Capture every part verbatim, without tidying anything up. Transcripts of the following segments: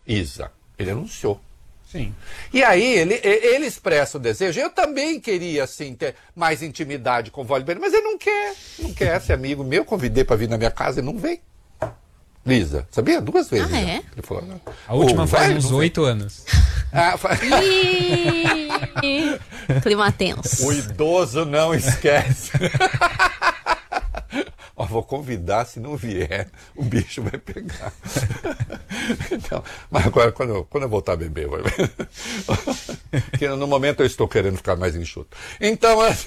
Isa. Ele anunciou. Sim. E aí ele, ele expressa o desejo. Eu também queria, assim, ter mais intimidade com o Wally Benner, mas ele não quer. Não quer ser amigo meu. Convidei para vir na minha casa e não vem. Lisa, sabia? Duas vezes. Ah, é? Ele falou, não. A última Oh, faz vai, uns oito anos. Ah, fa... Ih, clima tenso. O idoso não esquece. Ó, vou convidar, se não vier, o bicho vai pegar. Então, mas agora, quando eu, quando eu voltar a beber, vai ver. Porque no momento eu estou querendo ficar mais enxuto. Então, assim...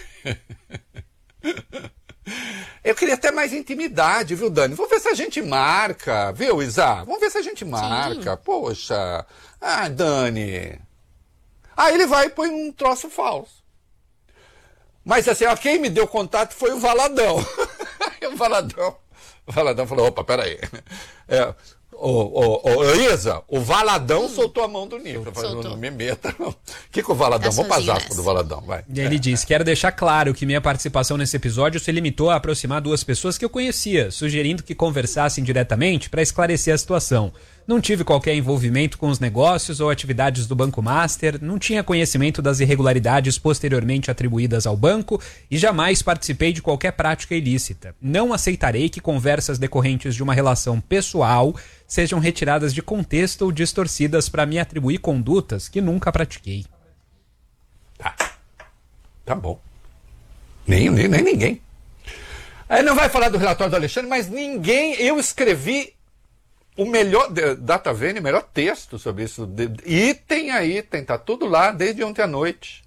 Eu queria ter mais intimidade, viu, Dani? Vamos ver se a gente marca, viu, Isa? Vamos ver se a gente marca. Sim. Poxa. Ah, Dani. Aí ele vai e põe um troço falso. Mas assim, ó, quem me deu contato foi o Valadão. o Valadão. O Valadão falou, opa, peraí. É, ô, ô, ô, Isa, o Valadão hum. soltou a mão do Nico. Eu falei, não me meta, não. O que que o Valadão? Vamos para as aspas do Valadão, vai. E ele é. diz, quero deixar claro que minha participação nesse episódio se limitou a aproximar duas pessoas que eu conhecia, sugerindo que conversassem diretamente para esclarecer a situação. Não tive qualquer envolvimento com os negócios ou atividades do Banco Master, não tinha conhecimento das irregularidades posteriormente atribuídas ao banco e jamais participei de qualquer prática ilícita. Não aceitarei que conversas decorrentes de uma relação pessoal sejam retiradas de contexto ou distorcidas para me atribuir condutas que nunca pratiquei. Tá, tá bom. Nem, nem, nem ninguém. Aí não vai falar do relatório do Alexandre, mas ninguém, eu escrevi o melhor, DataVene, o melhor texto sobre isso, item a item, tá tudo lá desde ontem à noite.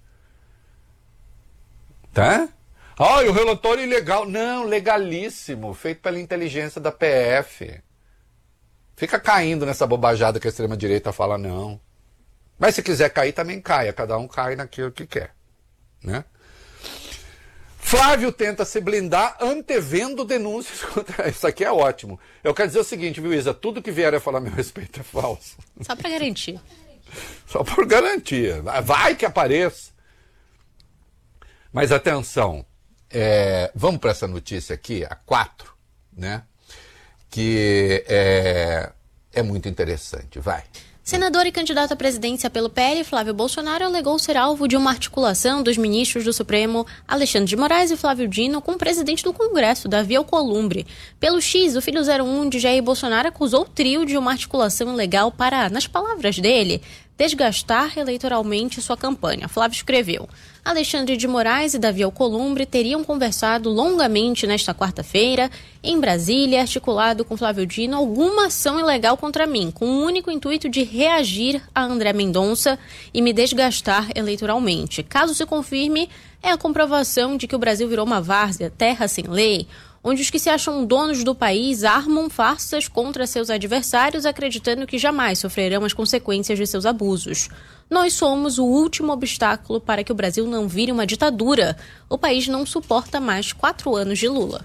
Tá? Ah, e o relatório ilegal. Não, legalíssimo, feito pela inteligência da P F. Fica caindo nessa bobajada que a extrema-direita fala, não. Mas se quiser cair, também caia, cada um cai naquilo que quer. Né? Flávio tenta se blindar antevendo denúncias contra... Isso aqui é ótimo. Eu quero dizer o seguinte, viu, Isa? Tudo que vier a falar a meu respeito é falso. Só para garantir. Só por garantia. Vai que apareça. Mas atenção, é... vamos para essa notícia aqui, a quatro, né? Que é... é muito interessante. Vai. Senador e candidato à presidência pelo P L, Flávio Bolsonaro, alegou ser alvo de uma articulação dos ministros do Supremo Alexandre de Moraes e Flávio Dino com o presidente do Congresso, Davi Alcolumbre. Pelo X, o filho zero um de Jair Bolsonaro acusou o trio de uma articulação ilegal para, nas palavras dele, desgastar eleitoralmente sua campanha. Flávio escreveu: Alexandre de Moraes e Davi Alcolumbre teriam conversado longamente nesta quarta-feira em Brasília, articulado com Flávio Dino alguma ação ilegal contra mim, com o único intuito de reagir a André Mendonça e me desgastar eleitoralmente. Caso se confirme, é a comprovação de que o Brasil virou uma várzea, terra sem lei, onde os que se acham donos do país armam farsas contra seus adversários, acreditando que jamais sofrerão as consequências de seus abusos. Nós somos o último obstáculo para que o Brasil não vire uma ditadura. O país não suporta mais quatro anos de Lula.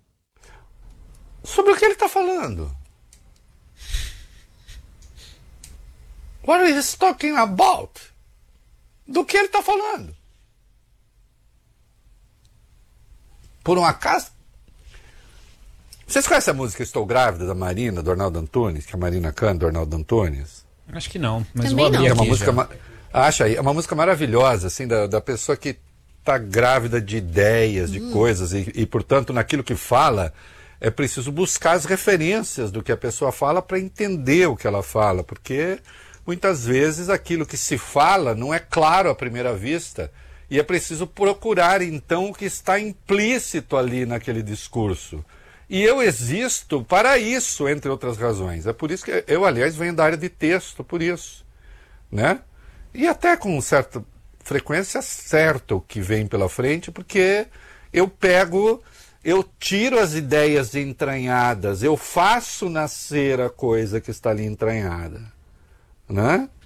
Sobre o que ele está falando? What are you talking about? Do que ele está falando? Por um acaso? Vocês conhecem a música Estou Grávida, da Marina, do Arnaldo Antunes, que a Marina canta, do Arnaldo Antunes? Acho que não, mas Também vou abrir não. aqui É uma música, já. acha aí, é uma música maravilhosa, assim, da, da pessoa que está grávida de ideias, de hum. coisas, e, e, portanto, naquilo que fala, é preciso buscar as referências do que a pessoa fala para entender o que ela fala, porque muitas vezes aquilo que se fala não é claro à primeira vista, e é preciso procurar, então, o que está implícito ali naquele discurso. E eu existo para isso, entre outras razões. É por isso que eu, aliás, venho da área de texto, por isso. Né? E até com certa frequência acerto o que vem pela frente, porque eu pego, eu tiro as ideias entranhadas, eu faço nascer a coisa que está ali entranhada. Né?